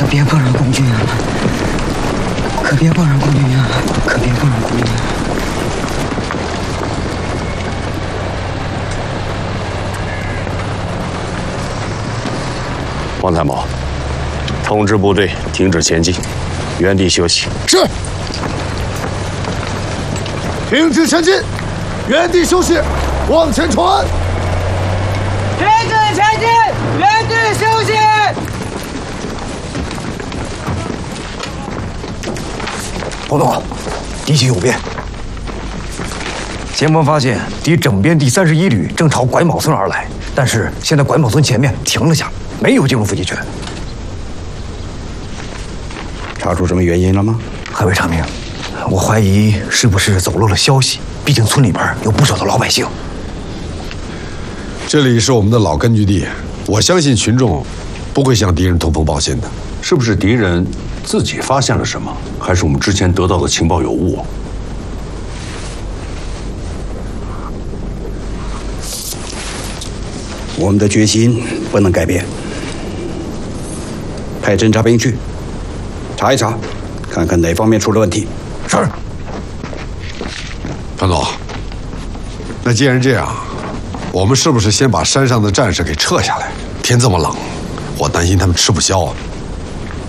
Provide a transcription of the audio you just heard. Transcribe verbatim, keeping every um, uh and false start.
可别碰上共军了，可别碰上共军了，可别碰上共军了。 王参谋，通知部队停止前进，原地休息。 是。停止前进，原地休息，往前传。 停止前进，原地休息。 彭总，敌情有变。前方发现敌整编第三十一旅正朝拐卯村而来，但是现在拐卯村前面停了下来，没有进入伏击圈。 查出什么原因了吗？ 还未查明，我怀疑是不是走漏了消息，毕竟村里边有不少的老百姓。 这里是我们的老根据地，我相信群众不会向敌人通风报信的。 是不是敌人自己发现了什么，还是我们之前得到的情报有误？ 我们的决心不能改变，派侦察兵去查一查，看看哪方面出了问题。 是。 潘总，那既然这样，我们是不是先把山上的战士给撤下来？天这么冷，我担心他们吃不消啊。